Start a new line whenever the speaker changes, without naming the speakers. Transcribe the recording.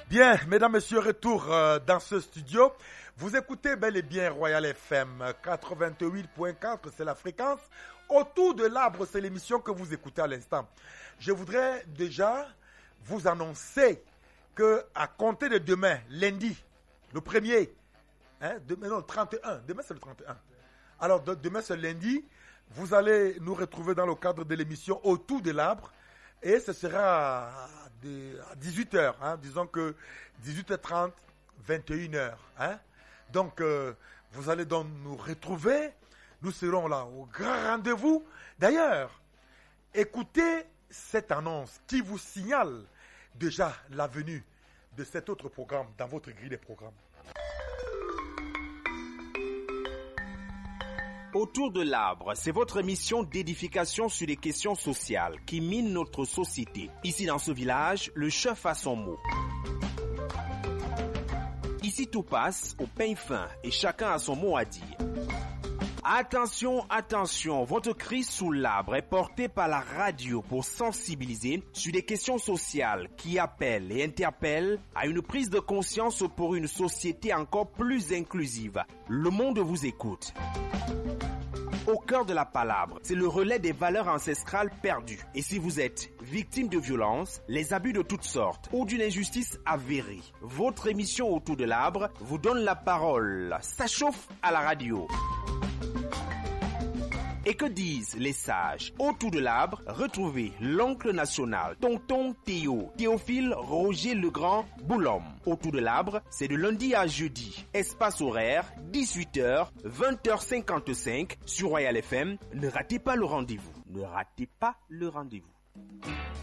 Bien, mesdames, messieurs, retour dans ce studio. Vous écoutez bel et bien Royal FM 88.4, c'est la fréquence. Autour de l'arbre, c'est l'émission que vous écoutez à l'instant. Je voudrais déjà vous annoncer que à compter de demain, lundi, le 1er, le 31, demain c'est le 31. Alors demain c'est lundi, vous allez nous retrouver dans le cadre de l'émission Autour de l'arbre et ce sera à 18h, disons que 18h30, 21h. Donc vous allez donc nous retrouver, nous serons là au grand rendez-vous. D'ailleurs, écoutez cette annonce qui vous signale déjà la venue de cet autre programme dans votre grille de programmes.
Autour de l'arbre, c'est votre émission d'édification sur les questions sociales qui minent notre société. Ici dans ce village, le chef a son mot. Ici tout passe au pain fin et chacun a son mot à dire. Attention, attention, votre cri sous l'arbre est porté par la radio pour sensibiliser sur des questions sociales qui appellent et interpellent à une prise de conscience pour une société encore plus inclusive. Le monde vous écoute. Au cœur de la palabre, c'est le relais des valeurs ancestrales perdues. Et si vous êtes victime de violences, les abus de toutes sortes ou d'une injustice avérée, votre émission Autour de l'arbre vous donne la parole. Ça chauffe à la radio. Et que disent les sages? Autour de l'arbre, retrouvez l'oncle national, tonton Théo, Théophile Roger Legrand Boulhomme. Autour de l'arbre, c'est de lundi à jeudi. Espace horaire, 18h, 20h55 sur Royal FM. Ne ratez pas le rendez-vous. Ne ratez pas le rendez-vous.